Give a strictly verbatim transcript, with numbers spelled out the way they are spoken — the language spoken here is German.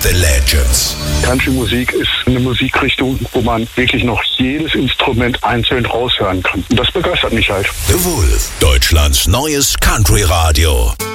the Legends. Country-Musik ist eine Musikrichtung, wo man wirklich noch jedes Instrument einzeln raushören kann. Und das begeistert mich halt. The Wolf, Deutschlands neues Country-Radio.